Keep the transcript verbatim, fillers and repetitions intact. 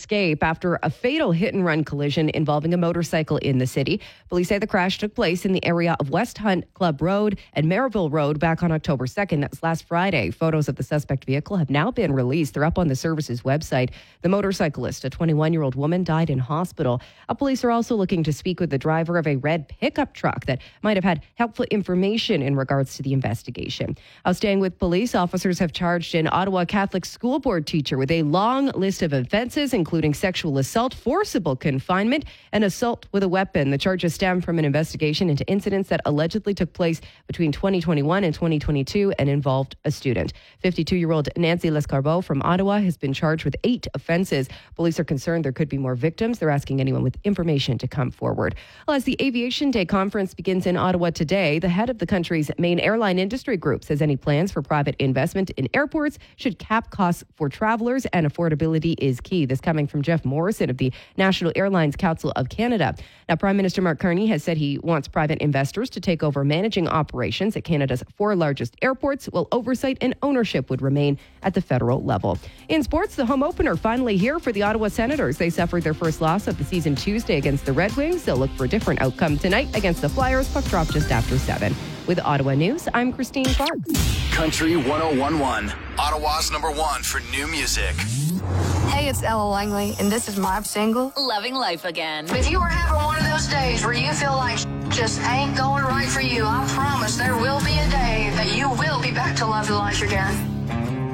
escape after a fatal hit-and-run collision involving a motorcycle in the city. Police say the crash took place in the area of West Hunt Club Road and Maryville Road back on October second. That was last Friday. Photos of the suspect vehicle have now been released. They're up on the service's website. The motorcyclist, a twenty-one-year-old woman, died in hospital. Uh, police are also looking to speak with the driver of a red pickup truck that might have had helpful information in regards to the investigation. Uh, staying with police, officers have charged an Ottawa Catholic school board teacher with a long list of offenses, including sexual assault, forcible confinement, and assault with a weapon. The charges stem from an investigation into incidents that allegedly took place between twenty twenty-one and twenty twenty-two and involved a student. fifty-two-year-old Nancy Lescarbot from Ottawa has been charged with eight offenses. Police are concerned there could be more victims. They're asking anyone with information to come forward. Well, as the Aviation Day conference begins in Ottawa today, the head of the country's main airline industry group says any plans for private investment in airports should cap costs for travelers, and affordability is key. This coming from Jeff Morrison of the National Airlines Council of Canada. Now, Prime Minister Mark Carney has said he wants private investors to take over managing operations at Canada's four largest airports, while oversight and ownership would remain at the federal level. In sports, the home opener finally here for the Ottawa Senators. They suffered their first loss of the season Tuesday against the Red Wings. They'll look for a different outcome tonight against the Flyers. Puck drop just after seven. With Ottawa News, I'm Christine Clark. Country one oh one one, Ottawa's number one for new music. Hey, it's Ella Langley, and this is my single, Loving Life Again. If you are having one of those days where you feel like just ain't going right for you, I promise there will be a day that you will be back to loving life again.